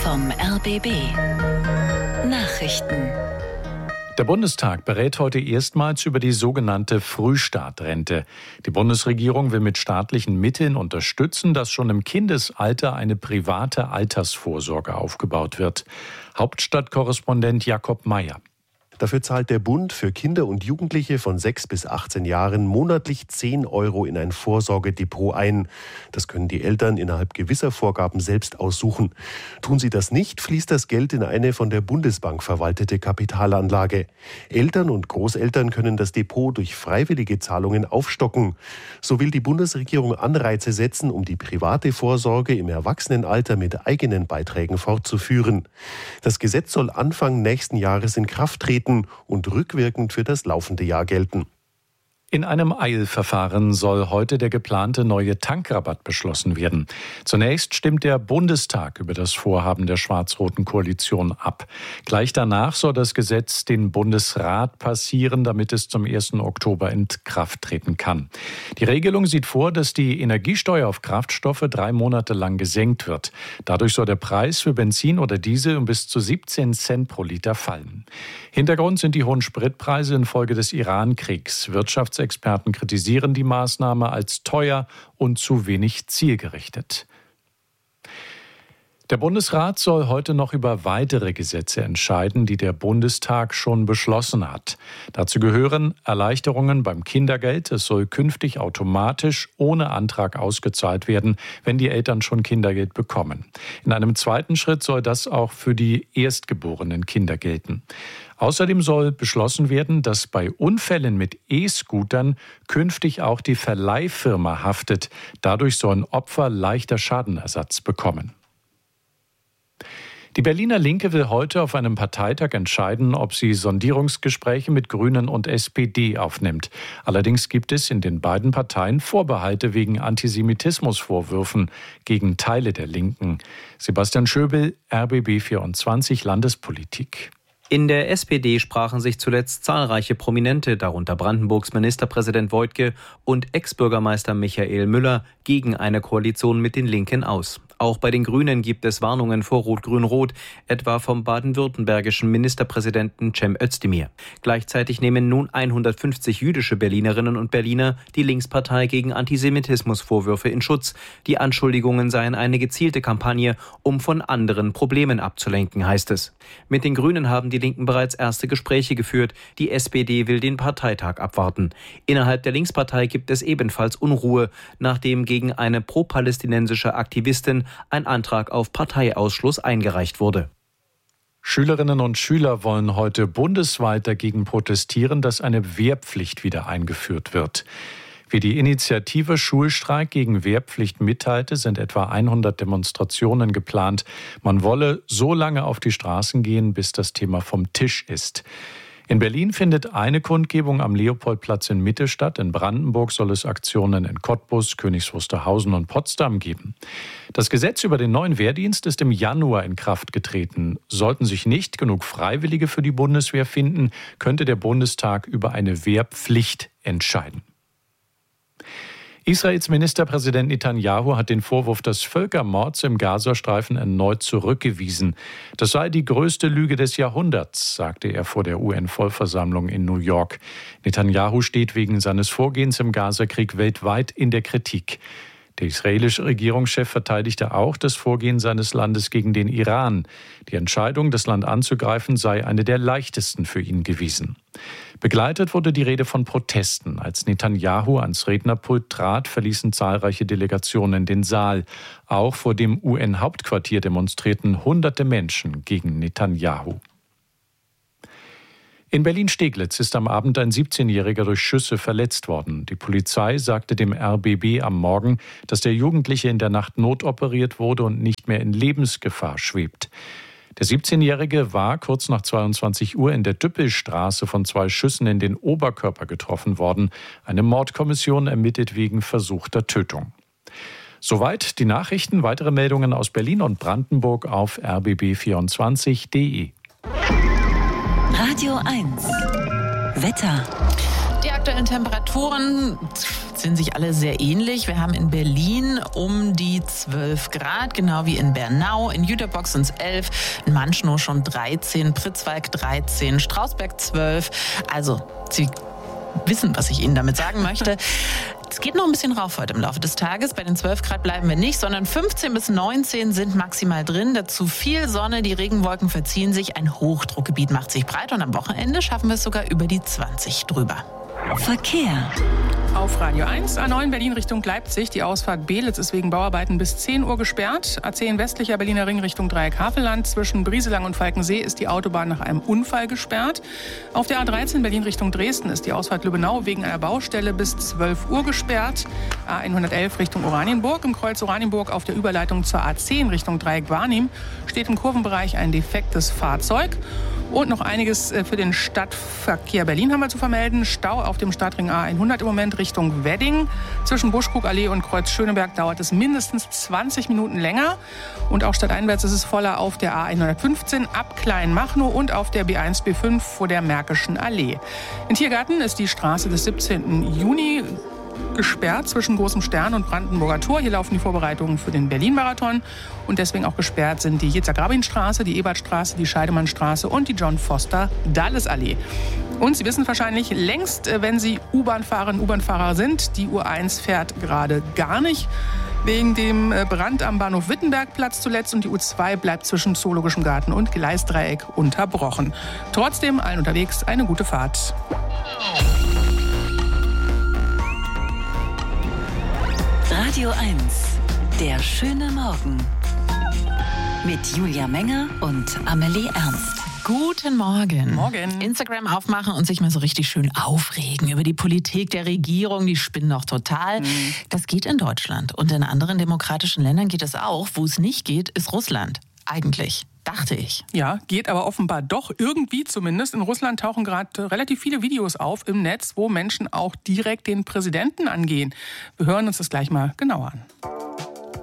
vom RBB. Nachrichten. Der Bundestag berät heute erstmals über die sogenannte Frühstartrente. Die Bundesregierung will mit staatlichen Mitteln unterstützen, dass schon im Kindesalter eine private Altersvorsorge aufgebaut wird. Hauptstadtkorrespondent Jakob Mayer. Dafür zahlt der Bund für Kinder und Jugendliche von 6 bis 18 Jahren monatlich 10 € in ein Vorsorgedepot ein. Das können die Eltern innerhalb gewisser Vorgaben selbst aussuchen. Tun sie das nicht, fließt das Geld in eine von der Bundesbank verwaltete Kapitalanlage. Eltern und Großeltern können das Depot durch freiwillige Zahlungen aufstocken. So will die Bundesregierung Anreize setzen, um die private Vorsorge im Erwachsenenalter mit eigenen Beiträgen fortzuführen. Das Gesetz soll Anfang nächsten Jahres in Kraft treten und rückwirkend für das laufende Jahr gelten. In einem Eilverfahren soll heute der geplante neue Tankrabatt beschlossen werden. Zunächst stimmt der Bundestag über das Vorhaben der schwarz-roten Koalition ab. Gleich danach soll das Gesetz den Bundesrat passieren, damit es zum 1. Oktober in Kraft treten kann. Die Regelung sieht vor, dass die Energiesteuer auf Kraftstoffe 3 Monate lang gesenkt wird. Dadurch soll der Preis für Benzin oder Diesel um bis zu 17 Cent pro Liter fallen. Hintergrund sind die hohen Spritpreise infolge des Iran-Kriegs. Wirtschaftsexperten kritisieren die Maßnahme als teuer und zu wenig zielgerichtet. Der Bundesrat soll heute noch über weitere Gesetze entscheiden, die der Bundestag schon beschlossen hat. Dazu gehören Erleichterungen beim Kindergeld. Es soll künftig automatisch ohne Antrag ausgezahlt werden, wenn die Eltern schon Kindergeld bekommen. In einem zweiten Schritt soll das auch für die erstgeborenen Kinder gelten. Außerdem soll beschlossen werden, dass bei Unfällen mit E-Scootern künftig auch die Verleihfirma haftet. Dadurch sollen Opfer leichter Schadenersatz bekommen. Die Berliner Linke will heute auf einem Parteitag entscheiden, ob sie Sondierungsgespräche mit Grünen und SPD aufnimmt. Allerdings gibt es in den beiden Parteien Vorbehalte wegen Antisemitismusvorwürfen gegen Teile der Linken. Sebastian Schöbel, RBB 24 Landespolitik. In der SPD sprachen sich zuletzt zahlreiche Prominente, darunter Brandenburgs Ministerpräsident Woidke und Ex-Bürgermeister Michael Müller, gegen eine Koalition mit den Linken aus. Auch bei den Grünen gibt es Warnungen vor Rot-Grün-Rot, etwa vom baden-württembergischen Ministerpräsidenten Cem Özdemir. Gleichzeitig nehmen nun 150 jüdische Berlinerinnen und Berliner die Linkspartei gegen Antisemitismusvorwürfe in Schutz. Die Anschuldigungen seien eine gezielte Kampagne, um von anderen Problemen abzulenken, heißt es. Mit den Grünen haben die Linken bereits erste Gespräche geführt. Die SPD will den Parteitag abwarten. Innerhalb der Linkspartei gibt es ebenfalls Unruhe, nachdem gegen eine pro-palästinensische Aktivistin ein Antrag auf Parteiausschluss eingereicht wurde. Schülerinnen und Schüler wollen heute bundesweit dagegen protestieren, dass eine Wehrpflicht wieder eingeführt wird. Wie die Initiative Schulstreik gegen Wehrpflicht mitteilte, sind etwa 100 Demonstrationen geplant. Man wolle so lange auf die Straßen gehen, bis das Thema vom Tisch ist. In Berlin findet eine Kundgebung am Leopoldplatz in Mitte statt. In Brandenburg soll es Aktionen in Cottbus, Königs Wusterhausen und Potsdam geben. Das Gesetz über den neuen Wehrdienst ist im Januar in Kraft getreten. Sollten sich nicht genug Freiwillige für die Bundeswehr finden, könnte der Bundestag über eine Wehrpflicht entscheiden. Israels Ministerpräsident Netanyahu hat den Vorwurf des Völkermords im Gazastreifen erneut zurückgewiesen. Das sei die größte Lüge des Jahrhunderts, sagte er vor der UN-Vollversammlung in New York. Netanyahu steht wegen seines Vorgehens im Gazakrieg weltweit in der Kritik. Der israelische Regierungschef verteidigte auch das Vorgehen seines Landes gegen den Iran. Die Entscheidung, das Land anzugreifen, sei eine der leichtesten für ihn gewesen. Begleitet wurde die Rede von Protesten. Als Netanyahu ans Rednerpult trat, verließen zahlreiche Delegationen den Saal. Auch vor dem UN-Hauptquartier demonstrierten hunderte Menschen gegen Netanyahu. In Berlin-Steglitz ist am Abend ein 17-Jähriger durch Schüsse verletzt worden. Die Polizei sagte dem RBB am Morgen, dass der Jugendliche in der Nacht notoperiert wurde und nicht mehr in Lebensgefahr schwebt. Der 17-Jährige war kurz nach 22 Uhr in der Düppelstraße von 2 Schüssen in den Oberkörper getroffen worden. Eine Mordkommission ermittelt wegen versuchter Tötung. Soweit die Nachrichten. Weitere Meldungen aus Berlin und Brandenburg auf rbb24.de. Radio 1. Wetter. Der aktuellen Temperaturen sind sich alle sehr ähnlich. Wir haben in Berlin um die 12 Grad, genau wie in Bernau. In Jüterbock sind es 11, in Manschnow schon 13, Pritzwalk 13, Strausberg 12. Also, Sie wissen, was ich Ihnen damit sagen möchte. Es geht noch ein bisschen rauf heute im Laufe des Tages. Bei den 12 Grad bleiben wir nicht, sondern 15 bis 19 sind maximal drin. Dazu viel Sonne, die Regenwolken verziehen sich. Ein Hochdruckgebiet macht sich breit und am Wochenende schaffen wir es sogar über die 20 drüber. Verkehr. Auf Radio 1, A9 Berlin Richtung Leipzig. Die Ausfahrt Beelitz ist wegen Bauarbeiten bis 10 Uhr gesperrt. A10 westlicher Berliner Ring Richtung Dreieck Havelland. Zwischen Brieselang und Falkensee ist die Autobahn nach einem Unfall gesperrt. Auf der A13 Berlin Richtung Dresden ist die Ausfahrt Lübbenau wegen einer Baustelle bis 12 Uhr gesperrt. A111 Richtung Oranienburg. Im Kreuz Oranienburg auf der Überleitung zur A10 Richtung Dreieck Barnim steht im Kurvenbereich ein defektes Fahrzeug. Und noch einiges für den Stadtverkehr Berlin haben wir zu vermelden. Stau auf dem Stadtring A100 im Moment Richtung Wedding. Zwischen Buschkrugallee und Kreuz Schöneberg dauert es mindestens 20 Minuten länger. Und auch stadteinwärts ist es voller auf der A115 ab Kleinmachnow und auf der B1, B5 vor der Märkischen Allee. In Tiergarten ist die Straße des 17. Juni gesperrt zwischen Großem Stern und Brandenburger Tor. Hier laufen die Vorbereitungen für den Berlin-Marathon. Und deswegen auch gesperrt sind die Yitzhak-Rabin-Straße, die Ebertstraße, die Scheidemannstraße und die John-Foster-Dulles-Allee. Und Sie wissen wahrscheinlich längst, wenn Sie U-Bahn-Fahrerinnen und U-Bahn-Fahrer sind, die U1 fährt gerade gar nicht. Wegen dem Brand am Bahnhof Wittenbergplatz zuletzt und die U2 bleibt zwischen Zoologischem Garten und Gleisdreieck unterbrochen. Trotzdem allen unterwegs eine gute Fahrt. Radio 1, der schöne Morgen. Mit Julia Menger und Amelie Ernst. Guten Morgen. Morgen. Instagram aufmachen und sich mal so richtig schön aufregen über die Politik der Regierung. Die spinnen doch total. Das geht in Deutschland. Und in anderen demokratischen Ländern geht es auch. Wo es nicht geht, ist Russland. Eigentlich. Dachte ich. Ja, geht aber offenbar doch irgendwie zumindest. In Russland tauchen gerade relativ viele Videos auf im Netz, wo Menschen auch direkt den Präsidenten angehen. Wir hören uns das gleich mal genauer an.